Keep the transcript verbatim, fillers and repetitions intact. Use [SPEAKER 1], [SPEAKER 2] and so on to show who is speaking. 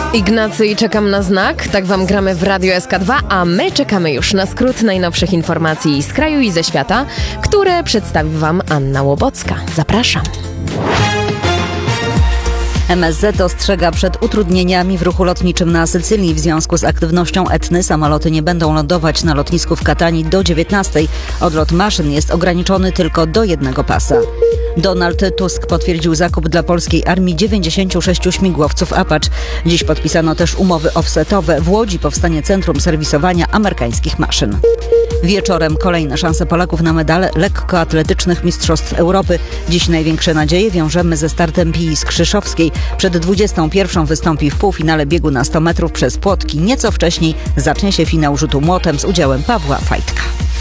[SPEAKER 1] Ignacy i czekam na znak. Tak wam gramy w Radio S K dwa, a my czekamy już na skrót najnowszych informacji z kraju i ze świata, które przedstawi wam Anna Łobocka. Zapraszam.
[SPEAKER 2] M S Z ostrzega przed utrudnieniami w ruchu lotniczym na Sycylii. W związku z aktywnością Etny samoloty nie będą lądować na lotnisku w Katanii do dziewiętnastej. Odlot maszyn jest ograniczony tylko do jednego pasa. Donald Tusk potwierdził zakup dla polskiej armii dziewięćdziesięciu sześciu śmigłowców Apache. Dziś podpisano też umowy offsetowe. W Łodzi powstanie centrum serwisowania amerykańskich maszyn. Wieczorem kolejne szanse Polaków na medale lekkoatletycznych Mistrzostw Europy. Dziś największe nadzieje wiążemy ze startem Pii Skrzyszowskiej. Przed dwudziestą pierwszą wystąpi w półfinale biegu na sto metrów przez płotki. Nieco wcześniej zacznie się finał rzutu młotem z udziałem Pawła Fajtka.